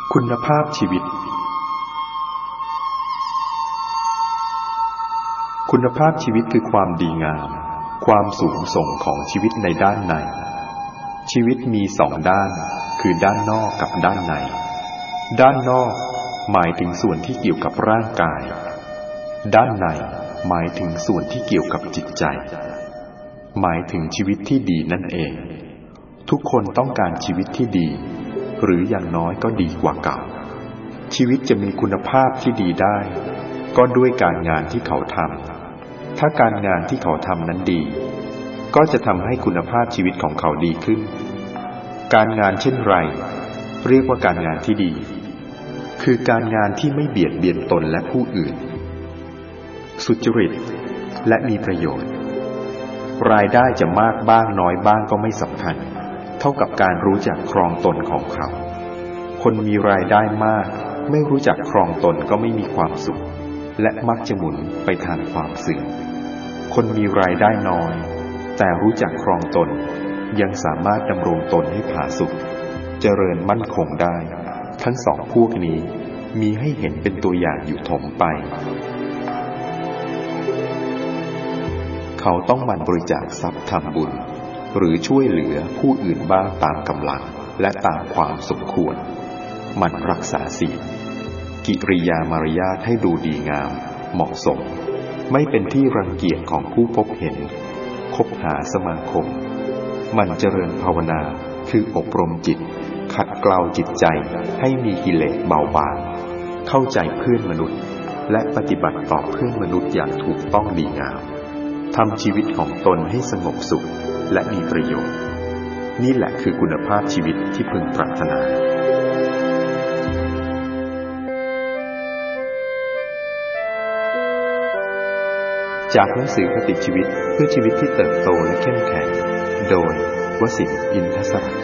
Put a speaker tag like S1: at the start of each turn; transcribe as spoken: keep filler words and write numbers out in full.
S1: คุณภาพชีวิตคุณภาพชีวิตคือความดีงามความสูงส่งของชีวิตในด้านในชีวิตมีสองด้านคือด้านนอกกับด้านในด้านนอกหมายถึงส่วนที่เกี่ยวกับร่างกายด้านในหมายถึงส่วนที่เกี่ยวกับจิตใจหมายถึงชีวิตที่ดีนั่นเองทุกคนต้องการชีวิตที่ดีหรืออย่างน้อยก็ดีกว่าเก่าชีวิตจะมีคุณภาพที่ดีได้ก็ด้วยการงานที่เขาทำถ้าการงานที่เขาทำนั้นดีก็จะทำให้คุณภาพชีวิตของเขาดีขึ้นการงานเช่นไรเรียกว่าการงานที่ดีคือการงานที่ไม่เบียดเบียนตนและผู้อื่นสุจริตและมีประโยชน์รายได้จะมากบ้างน้อยบ้างก็ไม่สำคัญเท่ากับการรู้จักครองตนของเขาคนมีรายได้มากไม่รู้จักครองตนก็ไม่มีความสุขและมักจะหมุนไปทางความเสื่อมคนมีรายได้น้อยแต่รู้จักครองตนยังสามารถดำรงตนให้ผาสุกเจริญมั่นคงได้ทั้งสองพวกนี้มีให้เห็นเป็นตัวอย่างอยู่ถมไปเขาต้องหมั่นบริจาคทรัพย์ทำบุญหรือช่วยเหลือผู้อื่นบ้างตามกำลังและตามความสมควรหมั่นรักษาศีลกิริยามารยาทให้ดูดีงามเหมาะสมไม่เป็นที่รังเกียจของผู้พบเห็นคบหาสมาคมหมั่นเจริญภาวนาคืออบรมจิตขัดเกลาจิตใจให้มีกิเลสเบาบางเข้าใจเพื่อนมนุษย์และปฏิบัติต่อเพื่อนมนุษย์อย่างถูกต้องดีงามทำชีวิตของตนให้สงบสุขและมีประโยชน์นี่แหละคือคุณภาพชีวิตที่พึงปรารถนาจากหนังสือคติชีวิตเพื่อชีวิตที่เติบโตและเข้มแข็งโดยวสิทธิ์ อินทศรัตน์